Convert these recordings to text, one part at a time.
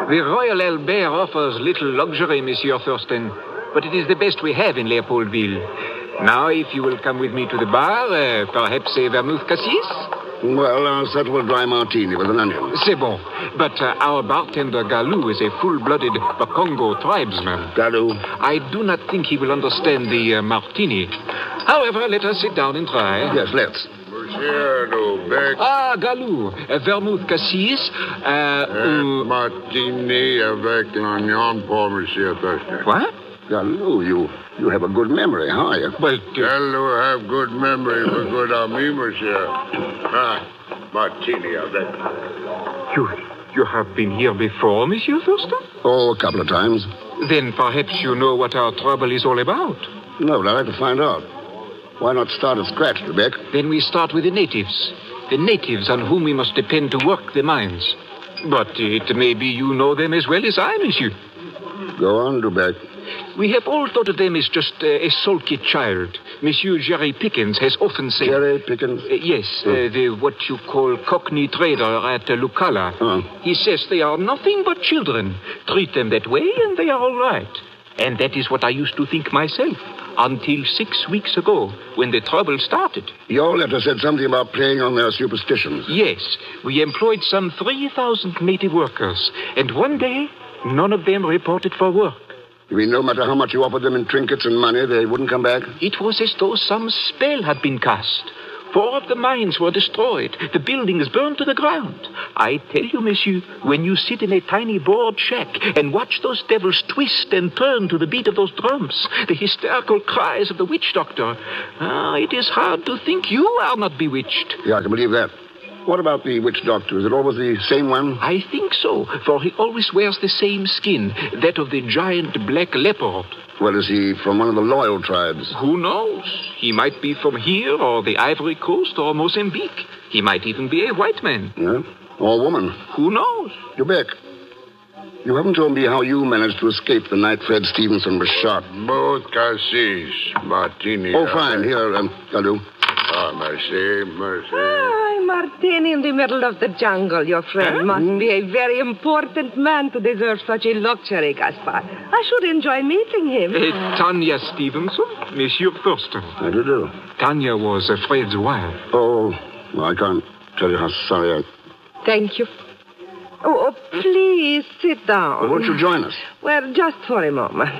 The Royal Albert offers little luxury, Monsieur Thurston, but it is the best we have in Leopoldville. Now, if you will come with me to the bar, perhaps a vermouth cassis? Well, I'll settle a dry martini with an onion. C'est bon. But our bartender Galou is a full-blooded Bakongo tribesman. Galou? I do not think he will understand the martini. However, let us sit down and try. Yes, let's. Monsieur Lubeck. Ah, Galou. Vermouth cassis. Martini avec l'oignon pour Monsieur Thurston. What? Galou, you have a good memory, how are you? Well, Galou have good memory for good ami, Monsieur. Martini avec. You have been here before, Monsieur Thurston? Oh, a couple of times. Then perhaps you know what our trouble is all about. No, but I'd like to find out. Why not start at scratch, Lubeck? Then we start with the natives. The natives on whom we must depend to work the mines. But it may be you know them as well as I, Monsieur. Go on, Lubeck. We have all thought of them as just a sulky child. Monsieur Jerry Pickens has often said... Jerry Pickens? Yes, the what you call Cockney trader at Lucala. He says they are nothing but children. Treat them that way and they are all right. And that is what I used to think myself. Until 6 weeks ago, when the trouble started. Your letter said something about playing on their superstitions. Yes, we employed some 3,000 native workers. And one day, none of them reported for work. You mean no matter how much you offered them in trinkets and money, they wouldn't come back? It was as though some spell had been cast. 4 of the mines were destroyed. The buildings burned to the ground. I tell you, monsieur, when you sit in a tiny board shack and watch those devils twist and turn to the beat of those drums, the hysterical cries of the witch doctor, it is hard to think you are not bewitched. Yeah, I can believe that. What about the witch doctor? Is it always the same one? I think so, for he always wears the same skin, that of the giant black leopard. Well, is he from one of the loyal tribes? Who knows? He might be from here or the Ivory Coast or Mozambique. He might even be a white man. Yeah? Or a woman? Who knows? Lubeck, you haven't told me how you managed to escape the night Fred Stevenson was shot. Both cassis, Martini. Oh, fine. Here, Galou. Merci. Hi, Martini in the middle of the jungle. Your friend must be a very important man to deserve such a luxury, Gaspar. I should enjoy meeting him. Tanya Stevenson, Monsieur Thurston. How do you do? Tanya was Fred's wife. Oh, well, I can't tell you how sorry I... Thank you. Oh, please sit down. Well, won't you join us? Well, just for a moment.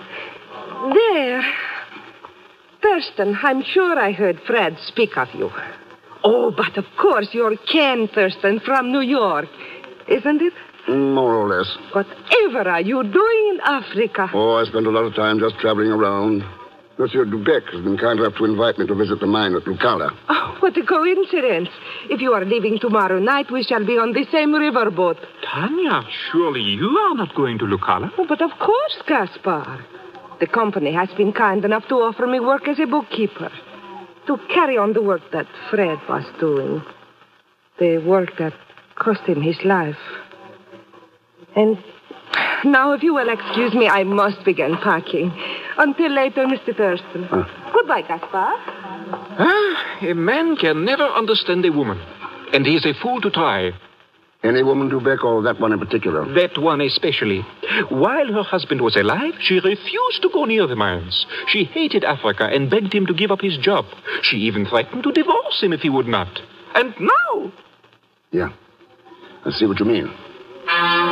There. Thurston, I'm sure I heard Fred speak of you. Oh, but of course you're Ken Thurston from New York, isn't it? More or less. Whatever are you doing in Africa? Oh, I spend a lot of time just traveling around. Monsieur Lubeck has been kind enough to invite me to visit the mine at Lucala. Oh, what a coincidence. If you are leaving tomorrow night, we shall be on the same riverboat. Tanya, surely you are not going to Lucala? Oh, but of course, Gaspar. The company has been kind enough to offer me work as a bookkeeper. To carry on the work that Fred was doing. The work that cost him his life. And now, if you will excuse me, I must begin packing. Until later, Mr. Thurston. Goodbye, Gaspar. A man can never understand a woman. And he is a fool to try. Any woman, Lubeck, or that one in particular? That one especially. While her husband was alive, she refused to go near the mines. She hated Africa and begged him to give up his job. She even threatened to divorce him if he would not. And now... Yeah. I see what you mean.